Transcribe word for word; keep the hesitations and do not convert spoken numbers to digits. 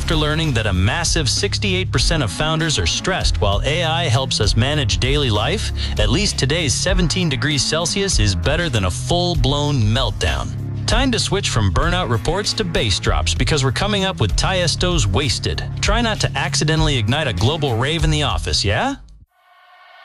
after learning that a massive sixty-eight percent of founders are stressed while A I helps us manage daily life, at least today's seventeen degrees Celsius is better than a full-blown meltdown. Time to switch from burnout reports to bass drops because we're coming up with Tiesto's Wasted. Try not to accidentally ignite a global rave in the office, yeah?